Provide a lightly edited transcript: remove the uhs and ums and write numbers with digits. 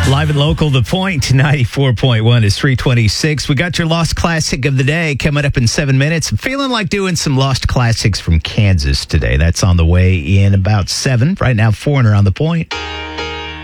Live and local, The Point, 94.1 is 326. We got your Lost Classic of the day coming up in 7 minutes. I'm feeling like doing some Lost Classics from Kansas today. That's on the way in about 7. Right now, Foreigner on The Point.